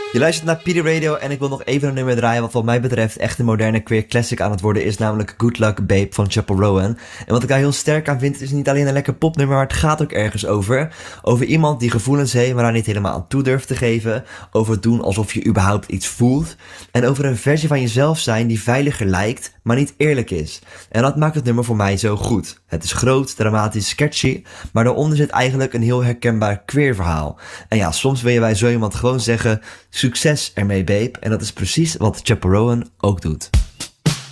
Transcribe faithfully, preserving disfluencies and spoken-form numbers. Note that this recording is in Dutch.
Je luistert naar P D Radio en ik wil nog even een nummer draaien wat wat mij betreft echt een moderne queer classic aan het worden is, namelijk Good Luck Babe van Chappell Roan. En wat ik daar heel sterk aan vind is niet alleen een lekker popnummer, maar het gaat ook ergens over. Over iemand die gevoelens heeft, maar daar niet helemaal aan toe durft te geven. Over het doen alsof je überhaupt iets voelt. En over een versie van jezelf zijn die veiliger lijkt, maar niet eerlijk is. En dat maakt het nummer voor mij zo goed. Het is groot, dramatisch, sketchy, maar daaronder zit eigenlijk een heel herkenbaar queer verhaal. En ja, soms wil je bij zo iemand gewoon zeggen, succes ermee babe. En dat is precies wat Chappell Roan ook doet.